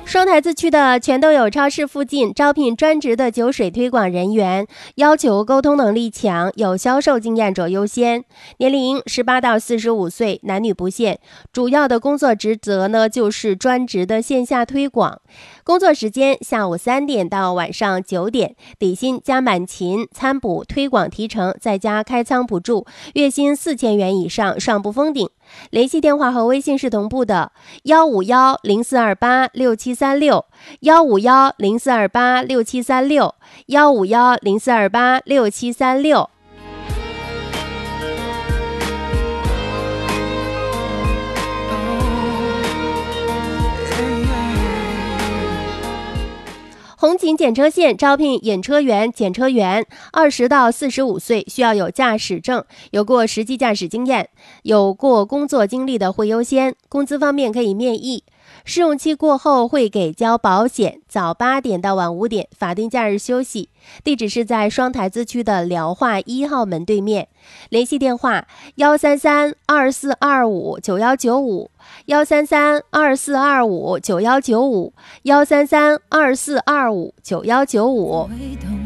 双台子区的全都有超市附近招聘专职的酒水推广人员，要求沟通能力强、有销售经验者优先，年龄18到45岁，男女不限。主要的工作职责呢，就是专职的线下推广。工作时间下午3点到晚上9点，底薪加满勤、餐补、推广提成，再加开仓补助，月薪4000元以上，上不封顶。联系电话和微信是同步的，15104286736，15104286736，15104286736。红景检车线招聘引车员、检车员，20到45岁，需要有驾驶证，有过实际驾驶经验，有过工作经历的会优先。工资方面可以面议，试用期过后会给交保险，早8点到晚5点，法定假日休息。地址是在双台子区的辽化1号门对面。联系电话133-2425-9195，133-2425-9195，133-2425-9195。